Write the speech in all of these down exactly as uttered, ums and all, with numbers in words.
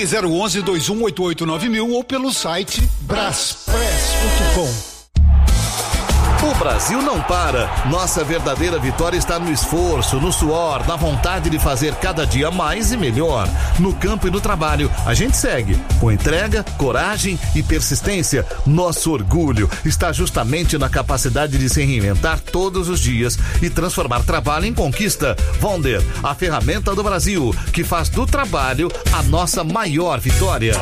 Ligue zero onze, dois um oito oito nove mil ou pelo site braspress ponto com. O Brasil não para. Nossa verdadeira vitória está no esforço, no suor, na vontade de fazer cada dia mais e melhor. No campo e no trabalho, a gente segue. Com entrega, coragem e persistência, nosso orgulho está justamente na capacidade de se reinventar todos os dias e transformar trabalho em conquista. Wonder, a ferramenta do Brasil, que faz do trabalho a nossa maior vitória.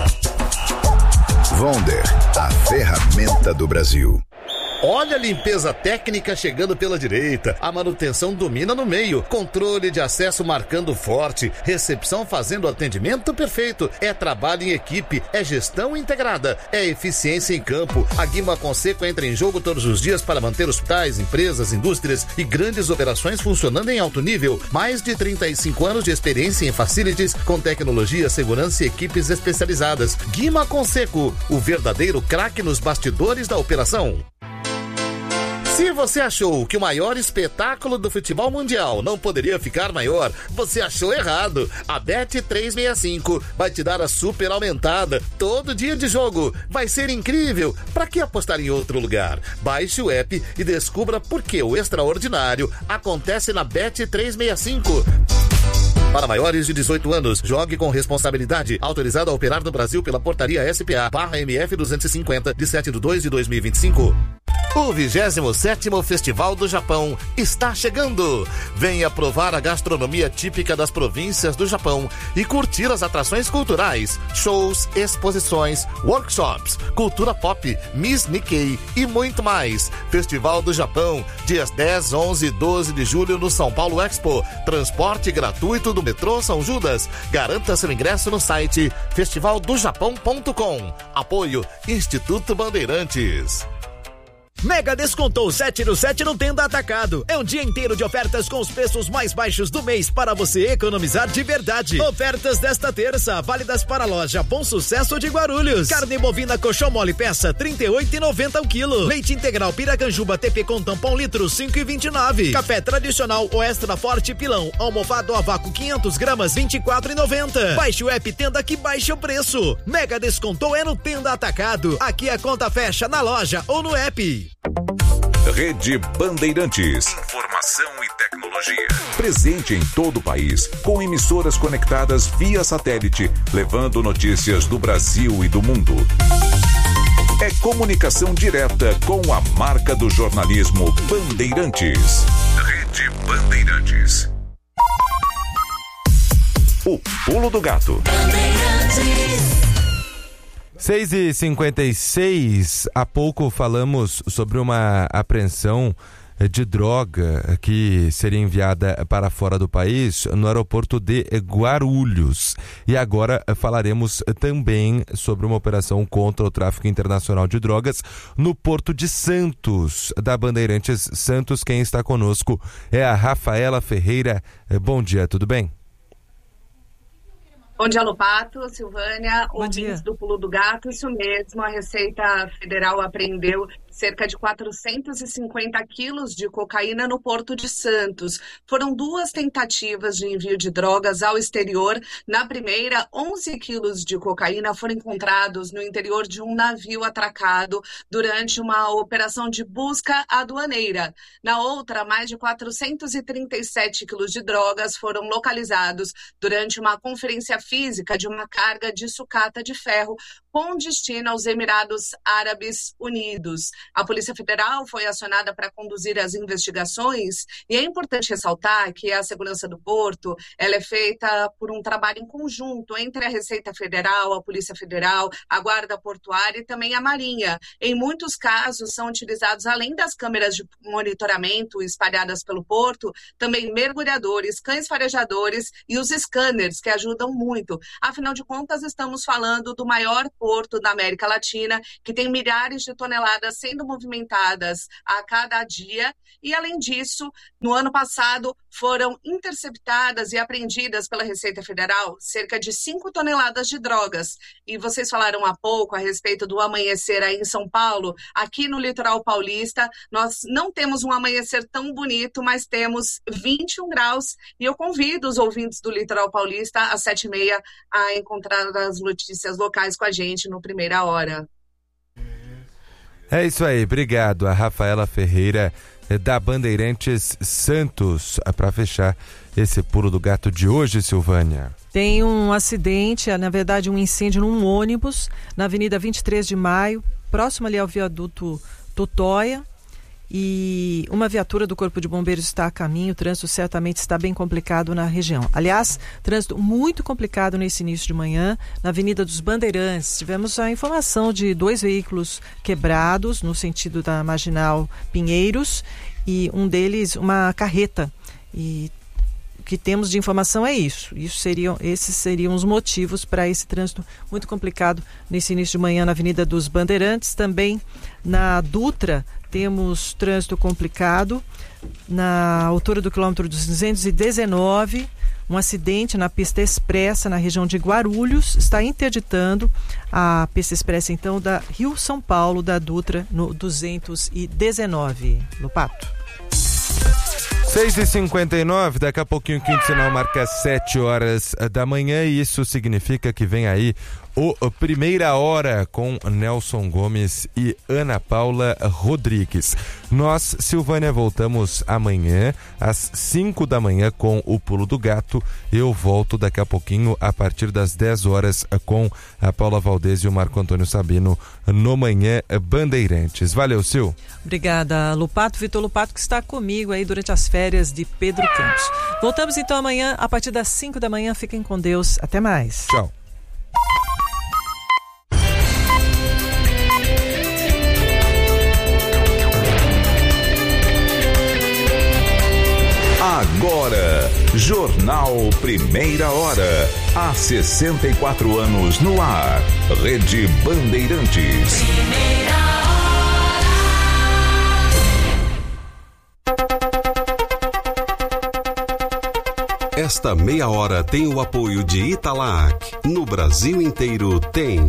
Wonder, a ferramenta do Brasil. Olha a limpeza técnica chegando pela direita, a manutenção domina no meio, controle de acesso marcando forte, recepção fazendo atendimento perfeito. É trabalho em equipe, é gestão integrada, é eficiência em campo. A Guima Conceco entra em jogo todos os dias para manter hospitais, empresas, indústrias e grandes operações funcionando em alto nível. Mais de trinta e cinco anos de experiência em facilities com tecnologia, segurança e equipes especializadas. Guima Conceco, o verdadeiro craque nos bastidores da operação. Se você achou que o maior espetáculo do futebol mundial não poderia ficar maior, você achou errado. A Bet trezentos e sessenta e cinco vai te dar a super aumentada. Todo dia de jogo vai ser incrível. Para que apostar em outro lugar? Baixe o app e descubra por que o extraordinário acontece na Bet trezentos e sessenta e cinco. Para maiores de dezoito anos, jogue com responsabilidade. Autorizado a operar no Brasil pela portaria S P A barra M F duzentos e cinquenta, de sete de dois de dois mil e vinte e cinco. O vigésimo sétimo Festival do Japão está chegando. Venha provar a gastronomia típica das províncias do Japão e curtir as atrações culturais, shows, exposições, workshops, cultura pop, Miss Nikkei e muito mais. Festival do Japão, dias dez, onze e doze de julho no São Paulo Expo. Transporte gratuito do metrô São Judas. Garanta seu ingresso no site festival do japão ponto com. Apoio Instituto Bandeirantes. Mega Descontou sete no sete no Tenda Atacado. É um dia inteiro de ofertas com os preços mais baixos do mês para você economizar de verdade. Ofertas desta terça, válidas para a loja Bom Sucesso de Guarulhos. Carne bovina colchão mole peça trinta e oito reais e noventa centavos o quilo. Leite integral Piracanjuba T P com tampão litro cinco reais e vinte e nove centavos. Café tradicional ou extra forte pilão almofado a vácuo quinhentas gramas vinte e quatro reais e noventa centavos. Baixe o app Tenda que baixa o preço. Mega Descontou é no Tenda Atacado. Aqui a conta fecha na loja ou no app. Rede Bandeirantes. Informação e tecnologia. Presente em todo o país, com emissoras conectadas via satélite, levando notícias do Brasil e do mundo. É comunicação direta com a marca do jornalismo Bandeirantes. Rede Bandeirantes. O Pulo do Gato. seis e cinquenta e seis, há pouco falamos sobre uma apreensão de droga que seria enviada para fora do país no aeroporto de Guarulhos. E agora falaremos também sobre uma operação contra o tráfico internacional de drogas no Porto de Santos, da Bandeirantes Santos. Quem está conosco é a Rafaela Ferreira. Bom dia, tudo bem? Bom dia, Lopato, Silvânia, ouvintes do Pulo do Gato. Isso mesmo, a Receita Federal apreendeu cerca de quatrocentos e cinquenta quilos de cocaína no Porto de Santos. Foram duas tentativas de envio de drogas ao exterior. Na primeira, onze quilos de cocaína foram encontrados no interior de um navio atracado durante uma operação de busca aduaneira. Na outra, mais de quatrocentos e trinta e sete quilos de drogas foram localizados durante uma conferência física de uma carga de sucata de ferro com destino aos Emirados Árabes Unidos. A Polícia Federal foi acionada para conduzir as investigações e é importante ressaltar que a segurança do porto ela é feita por um trabalho em conjunto entre a Receita Federal, a Polícia Federal, a Guarda Portuária e também a Marinha. Em muitos casos são utilizados, além das câmeras de monitoramento espalhadas pelo porto, também mergulhadores, cães farejadores e os scanners, que ajudam muito. Afinal de contas, estamos falando do maior porto da América Latina, que tem milhares de toneladas sendo movimentadas a cada dia. E, além disso, no ano passado foram interceptadas e apreendidas pela Receita Federal cerca de cinco toneladas de drogas. E vocês falaram há pouco a respeito do amanhecer aí em São Paulo. Aqui no litoral paulista, nós não temos um amanhecer tão bonito, mas temos vinte e um graus. E eu convido os ouvintes do litoral paulista às sete e meia a encontrar as notícias locais com a gente no Primeira Hora. É isso aí, obrigado a Rafaela Ferreira da Bandeirantes Santos, para fechar esse Pulo do Gato de hoje, Silvânia. Tem um acidente, na verdade um incêndio num ônibus na Avenida vinte e três de maio, próximo ali ao viaduto Totóia, e uma viatura do Corpo de Bombeiros está a caminho. O trânsito certamente está bem complicado na região. Aliás, trânsito muito complicado nesse início de manhã na Avenida dos Bandeirantes. Tivemos a informação de dois veículos quebrados no sentido da Marginal Pinheiros e um deles uma carreta. E o que temos de informação é isso. Isso seriam, esses seriam os motivos para esse trânsito muito complicado nesse início de manhã na Avenida dos Bandeirantes. Também na Dutra temos trânsito complicado na altura do quilômetro duzentos e dezenove. Um acidente na pista expressa na região de Guarulhos está interditando a pista expressa então da Rio São Paulo da Dutra no duzentos e dezenove. Lopato. seis e cinquenta e nove, daqui a pouquinho o quinto sinal marca sete horas da manhã e isso significa que vem aí o Primeira Hora com Nelson Gomes e Ana Paula Rodrigues. Nós, Silvânia, voltamos amanhã às cinco da manhã com o Pulo do Gato. Eu volto daqui a pouquinho a partir das dez horas com a Paula Valdez e o Marco Antônio Sabino no Manhã Bandeirantes. Valeu, Sil. Obrigada, Lupato. Vitor Lupato, que está comigo aí durante as férias de Pedro Campos. Voltamos então amanhã a partir das cinco da manhã. Fiquem com Deus. Até mais. Tchau. Agora, Jornal Primeira Hora. Há sessenta e quatro anos no ar. Rede Bandeirantes. Esta meia hora tem o apoio de Italac. No Brasil inteiro tem.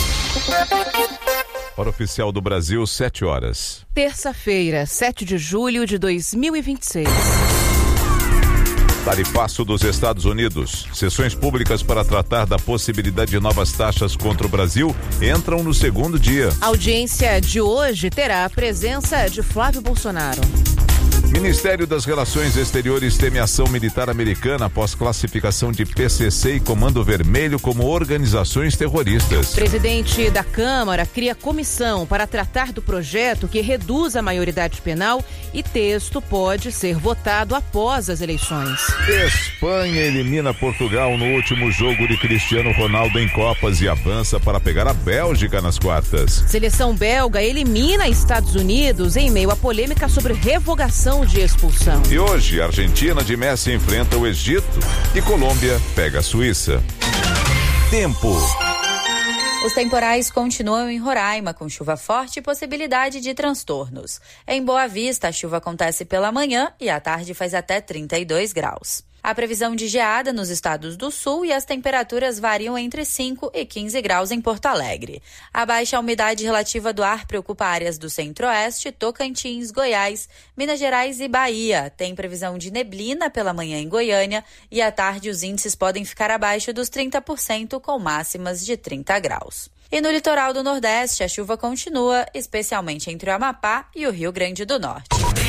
Hora oficial do Brasil, sete horas. Terça-feira, sete de julho de dois mil e vinte e seis. Tarifaço dos Estados Unidos. Sessões públicas para tratar da possibilidade de novas taxas contra o Brasil entram no segundo dia. A audiência de hoje terá a presença de Flávio Bolsonaro. Ministério das Relações Exteriores teme ação militar americana após classificação de P C C e Comando Vermelho como organizações terroristas. Presidente da Câmara cria comissão para tratar do projeto que reduz a maioridade penal e texto pode ser votado após as eleições. Espanha elimina Portugal no último jogo de Cristiano Ronaldo em Copas e avança para pegar a Bélgica nas quartas. Seleção belga elimina Estados Unidos em meio à polêmica sobre revogação de expulsão. E hoje, a Argentina de Messi enfrenta o Egito e Colômbia pega a Suíça. Tempo. Os temporais continuam em Roraima, com chuva forte e possibilidade de transtornos. Em Boa Vista, a chuva acontece pela manhã e à tarde faz até trinta e dois graus. Há previsão de geada nos estados do sul e as temperaturas variam entre cinco e quinze graus em Porto Alegre. A baixa umidade relativa do ar preocupa áreas do centro-oeste, Tocantins, Goiás, Minas Gerais e Bahia. Tem previsão de neblina pela manhã em Goiânia e à tarde os índices podem ficar abaixo dos trinta por cento, com máximas de trinta graus. E no litoral do Nordeste, a chuva continua, especialmente entre o Amapá e o Rio Grande do Norte.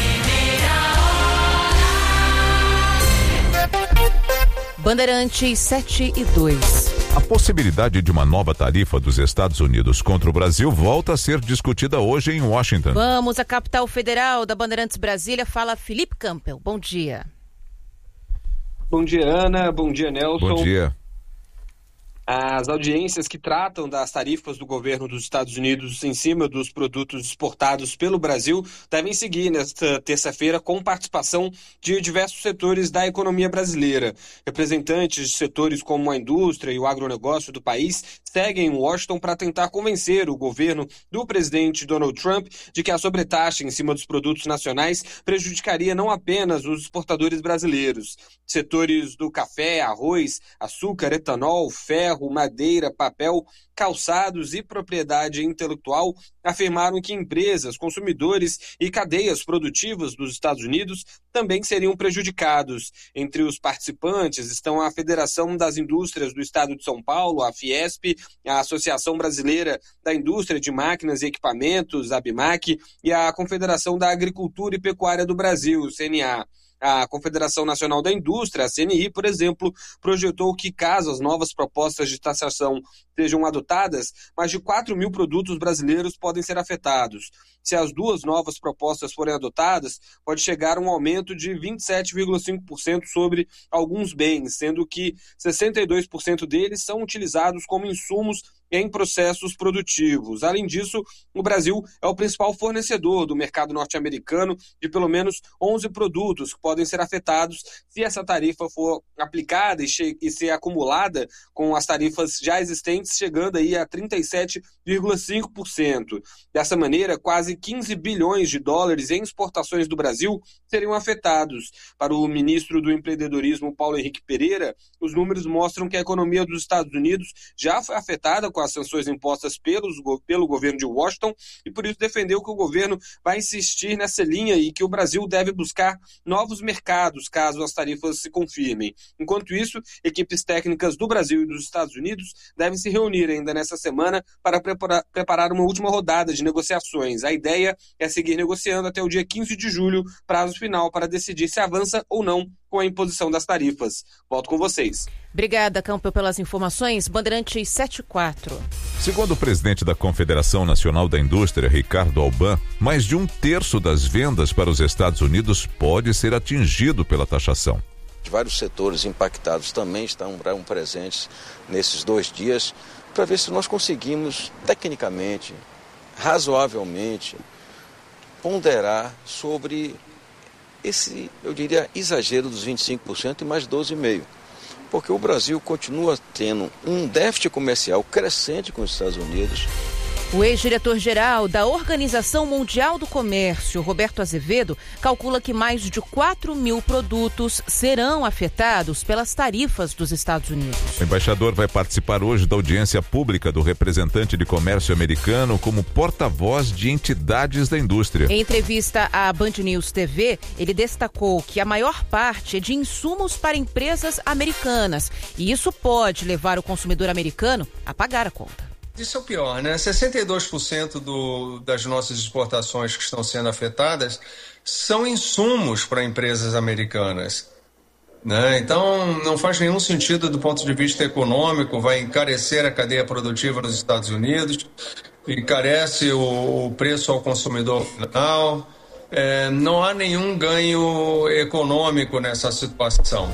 Bandeirantes sete e dois. A possibilidade de uma nova tarifa dos Estados Unidos contra o Brasil volta a ser discutida hoje em Washington. Vamos à capital federal da Bandeirantes Brasília, fala Felipe Campbell. Bom dia. Bom dia, Ana. Bom dia, Nelson. Bom dia. A As audiências que tratam das tarifas do governo dos Estados Unidos em cima dos produtos exportados pelo Brasil devem seguir nesta terça-feira com participação de diversos setores da economia brasileira. Representantes de setores como a indústria e o agronegócio do país seguem em Washington para tentar convencer o governo do presidente Donald Trump de que a sobretaxa em cima dos produtos nacionais prejudicaria não apenas os exportadores brasileiros. Setores do café, arroz, açúcar, etanol, ferro, madeira, papel, calçados e propriedade intelectual afirmaram que empresas, consumidores e cadeias produtivas dos Estados Unidos também seriam prejudicados. Entre os participantes estão a Federação das Indústrias do Estado de São Paulo, a Fiesp, a Associação Brasileira da Indústria de Máquinas e Equipamentos, a ABMAC, e a Confederação da Agricultura e Pecuária do Brasil, o C N A. A Confederação Nacional da Indústria, a C N I, por exemplo, projetou que, caso as novas propostas de taxação sejam adotadas, mais de quatro mil produtos brasileiros podem ser afetados. Se as duas novas propostas forem adotadas, pode chegar a um aumento de vinte e sete vírgula cinco por cento sobre alguns bens, sendo que sessenta e dois por cento deles são utilizados como insumos em processos produtivos. Além disso, o Brasil é o principal fornecedor do mercado norte-americano de pelo menos onze produtos que podem ser afetados se essa tarifa for aplicada e, che- e ser acumulada com as tarifas já existentes, chegando aí a trinta e sete vírgula cinco por cento. Dessa maneira, quase quinze bilhões de dólares em exportações do Brasil seriam afetados. Para o ministro do Empreendedorismo, Paulo Henrique Pereira, os números mostram que a economia dos Estados Unidos já foi afetada com as sanções impostas pelos, pelo governo de Washington e por isso defendeu que o governo vai insistir nessa linha e que o Brasil deve buscar novos mercados caso as tarifas se confirmem. Enquanto isso, equipes técnicas do Brasil e dos Estados Unidos devem se reunir ainda nessa semana para preparar, preparar uma última rodada de negociações. A ideia é seguir negociando até o dia quinze de julho, prazo final para decidir se avança ou não com a imposição das tarifas. Volto com vocês. Obrigada, Campbell, pelas informações. Bandeirantes setenta e quatro. Segundo o presidente da Confederação Nacional da Indústria, Ricardo Alban, mais de um terço das vendas para os Estados Unidos pode ser atingido pela taxação. Vários setores impactados também estão presentes nesses dois dias para ver se nós conseguimos, tecnicamente, razoavelmente, ponderar sobre esse, eu diria, exagero dos vinte e cinco por cento e mais doze vírgula cinco por cento. Porque o Brasil continua tendo um déficit comercial crescente com os Estados Unidos. O ex-diretor-geral da Organização Mundial do Comércio, Roberto Azevedo, calcula que mais de quatro mil produtos serão afetados pelas tarifas dos Estados Unidos. O embaixador vai participar hoje da audiência pública do representante de comércio americano como porta-voz de entidades da indústria. Em entrevista à Band News T V, ele destacou que a maior parte é de insumos para empresas americanas e isso pode levar o consumidor americano a pagar a conta. Isso é o pior, né? sessenta e dois por cento do, das nossas exportações que estão sendo afetadas são insumos para empresas americanas, né? Então, não faz nenhum sentido do ponto de vista econômico, vai encarecer a cadeia produtiva nos Estados Unidos, encarece o, o preço ao consumidor final, é, não há nenhum ganho econômico nessa situação.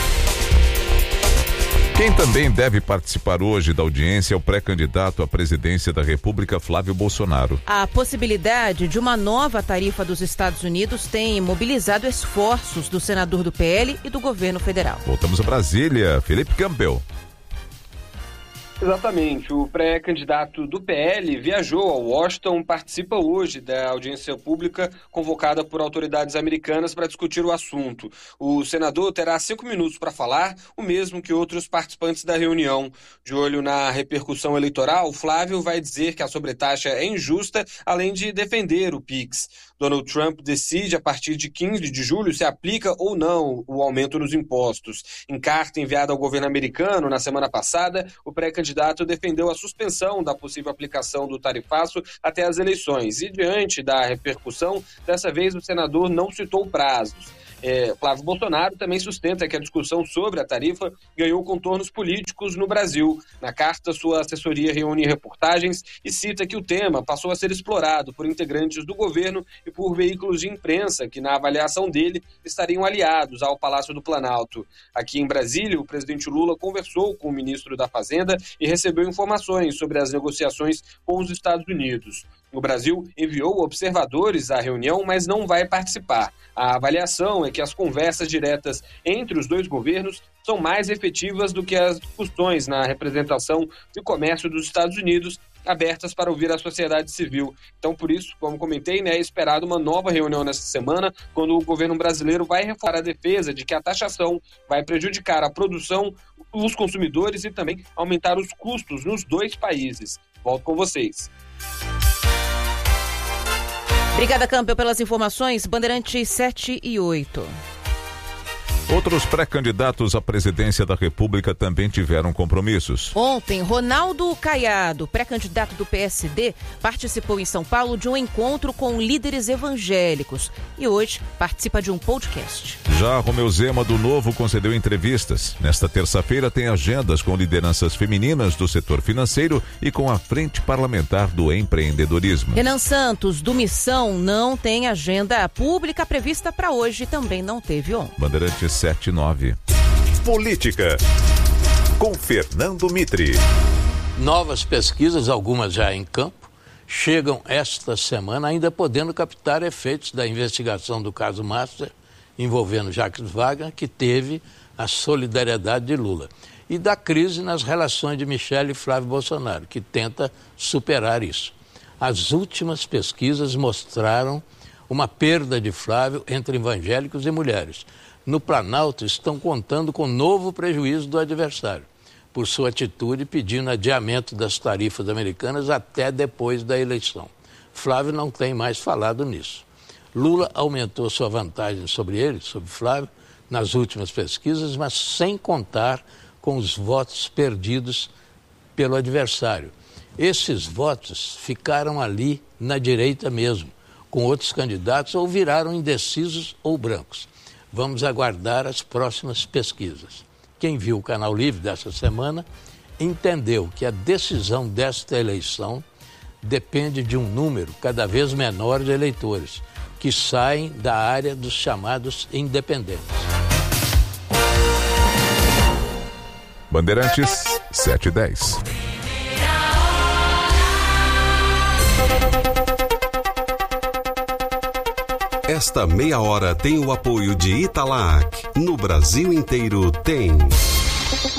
Quem também deve participar hoje da audiência é o pré-candidato à presidência da República, Flávio Bolsonaro. A possibilidade de uma nova tarifa dos Estados Unidos tem mobilizado esforços do senador do P L e do governo federal. Voltamos a Brasília. Felipe Campbell. Exatamente. O pré-candidato do P L viajou a Washington, participa hoje da audiência pública convocada por autoridades americanas para discutir o assunto. O senador terá cinco minutos para falar, o mesmo que outros participantes da reunião. De olho na repercussão eleitoral, Flávio vai dizer que a sobretaxa é injusta, além de defender o Pix. Donald Trump decide a partir de quinze de julho se aplica ou não o aumento nos impostos. Em carta enviada ao governo americano na semana passada, o pré-candidato defendeu a suspensão da possível aplicação do tarifaço até as eleições. E diante da repercussão, dessa vez o senador não citou prazos. É, Flávio Bolsonaro também sustenta que a discussão sobre a tarifa ganhou contornos políticos no Brasil. Na carta, sua assessoria reúne reportagens e cita que o tema passou a ser explorado por integrantes do governo e por veículos de imprensa que, na avaliação dele, estariam aliados ao Palácio do Planalto. Aqui em Brasília, o presidente Lula conversou com o ministro da Fazenda e recebeu informações sobre as negociações com os Estados Unidos. O Brasil enviou observadores à reunião, mas não vai participar. A avaliação é que as conversas diretas entre os dois governos são mais efetivas do que as discussões na representação de comércio dos Estados Unidos, abertas para ouvir a sociedade civil. Então, por isso, como comentei, né, é esperado uma nova reunião nesta semana, quando o governo brasileiro vai reforçar a defesa de que a taxação vai prejudicar a produção, os consumidores e também aumentar os custos nos dois países. Volto com vocês. Obrigada, Campbell, pelas informações. Bandeirantes sete e oito. Outros pré-candidatos à presidência da República também tiveram compromissos. Ontem, Ronaldo Caiado, pré-candidato do P S D, participou em São Paulo de um encontro com líderes evangélicos e hoje participa de um podcast. Já Romeu Zema, do Novo, concedeu entrevistas. Nesta terça-feira tem agendas com lideranças femininas do setor financeiro e com a Frente Parlamentar do Empreendedorismo. Renan Santos, do Missão, não tem agenda pública prevista para hoje e também não teve ontem. Bandeirantes sete e nove. Política, com Fernando Mitre. Novas pesquisas, algumas já em campo, chegam esta semana ainda podendo captar efeitos da investigação do caso Master, envolvendo Jacques Wagner, que teve a solidariedade de Lula, e da crise nas relações de Michele e Flávio Bolsonaro, que tenta superar isso. As últimas pesquisas mostraram uma perda de Flávio entre evangélicos e mulheres. No Planalto estão contando com novo prejuízo do adversário, por sua atitude pedindo adiamento das tarifas americanas até depois da eleição. Flávio não tem mais falado nisso. Lula aumentou sua vantagem sobre ele, sobre Flávio, nas últimas pesquisas, mas sem contar com os votos perdidos pelo adversário. Esses votos ficaram ali na direita mesmo, com outros candidatos, ou viraram indecisos ou brancos. Vamos aguardar as próximas pesquisas. Quem viu o Canal Livre dessa semana entendeu que a decisão desta eleição depende de um número cada vez menor de eleitores, que saem da área dos chamados independentes. Bandeirantes sete e dez. Esta meia hora tem o apoio de Italac. No Brasil inteiro tem...